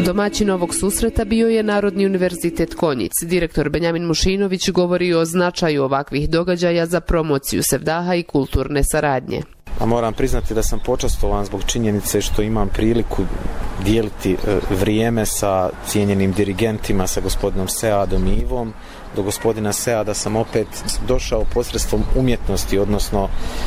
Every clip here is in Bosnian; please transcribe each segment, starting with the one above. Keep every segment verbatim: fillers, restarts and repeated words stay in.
Domaćin ovog susreta bio je Narodni univerzitet Konjic. Direktor Benjamin Mušinović govori o značaju ovakvih događaja za promociju sevdaha i kulturne saradnje. A moram priznati da sam počastovan zbog činjenice što imam priliku dijeliti vrijeme sa cijenjenim dirigentima, sa gospodinom Seadom i Ivom. Do gospodina Seada sam opet došao posredstvom umjetnosti, odnosno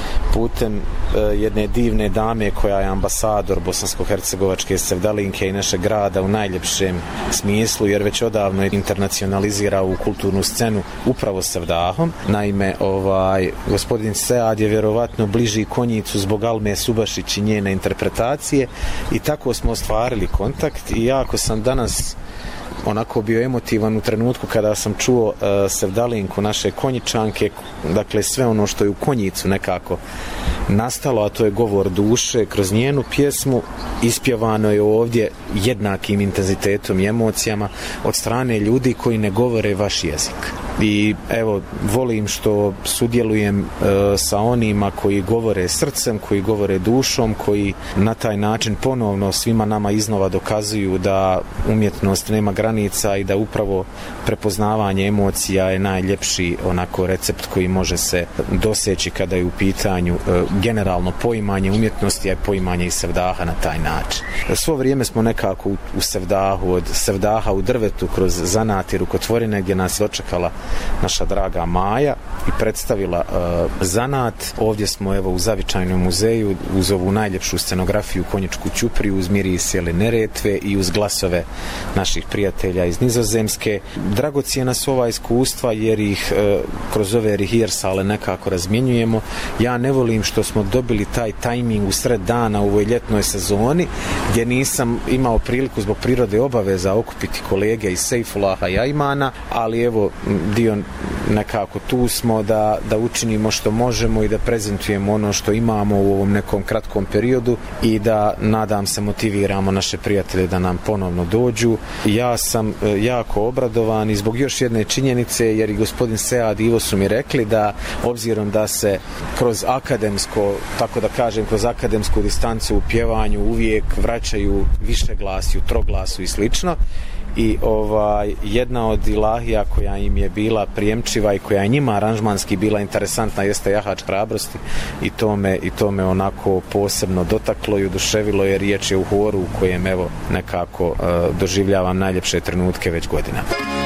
putem jedne divne dame koja je ambasador bosansko-hercegovačke sevdalinke i našeg grada u najljepšem smislu, jer već odavno je internacionalizirao u kulturnu scenu upravo sevdahom. Naime, ovaj, gospodin Sead je vjerovatno bliži Konjicu zbog Alme Subašić i njene interpretacije i tako smo ostvarili kontakt i jako sam danas onako bio emotivan u trenutku kada sam čuo uh, sevdalinku naše Konjičanke, dakle sve ono što je u Konjicu nekako nastalo, a to je govor duše, kroz njenu pjesmu ispjevano je ovdje jednakim intenzitetom i emocijama od strane ljudi koji ne govore vaš jezik. I evo, volim što sudjelujem e, sa onima koji govore srcem, koji govore dušom, koji na taj način ponovno svima nama iznova dokazuju da umjetnost nema granica i da upravo prepoznavanje emocija je najljepši onako recept koji može se doseći kada je u pitanju e, generalno poimanje umjetnosti, a poimanje i sevdaha na taj način. Svo vrijeme smo nekako u, u sevdahu, od sevdaha u drvetu kroz zanat i rukotvorine gdje nas je očekala naša draga Maja i predstavila uh, zanat. Ovdje smo evo u Zavičajnom muzeju uz ovu najljepšu scenografiju Konjičku ćupriju, uz miris cijele Neretve i uz glasove naših prijatelja iz Nizozemske. Dragocjena su ova iskustva jer ih uh, kroz ove rehearsale nekako razmjenjujemo. Ja ne volim što smo dobili taj tajming u sred dana u ovoj ljetnoj sezoni gdje nisam imao priliku zbog prirode obaveza okupiti kolege iz Sejfulaha i Ajmana, ali evo dio nekako tu smo da, da učinimo što možemo i da prezentujemo ono što imamo u ovom nekom kratkom periodu i da, nadam se, motiviramo naše prijatelje da nam ponovno dođu. Ja sam jako obradovan i zbog još jedne činjenice, jer i gospodin Sead i Ivo su mi rekli da obzirom da se kroz akademsko, tako da kažem, kroz akademsku distancu u pjevanju uvijek vraćaju više glasi, u troglasu i slično. I ovaj, jedna od ilahija koja im je bila prijemčiva i koja je njima aranžmanski bila interesantna jeste Jahač hrabrosti i to me, i to me onako posebno dotaklo i oduševilo, jer riječ je u horu u kojem evo nekako uh, doživljavam najljepše trenutke već godinama.